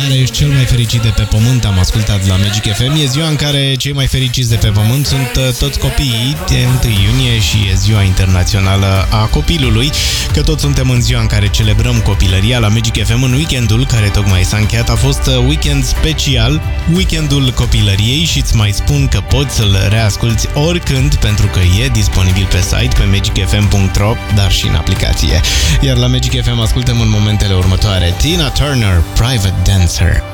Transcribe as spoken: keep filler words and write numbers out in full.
care ești cel mai fericit de pe pământ, am ascultat la Magic F M. E ziua în care cei mai fericiți de pe pământ sunt uh, toți copiii. E întâi iunie și e ziua internațională a copilului, că toți suntem în ziua în care celebrăm copilăria. La Magic F M, în weekendul care tocmai s-a încheiat, a fost uh, weekend special, weekendul copilăriei, și îți mai spun că poți să-l reasculti oricând, pentru că e disponibil pe site, pe magic f m punct r o, dar și în aplicație. Iar la Magic F M ascultăm în momentele următoare Tina Turner, Private Dancer.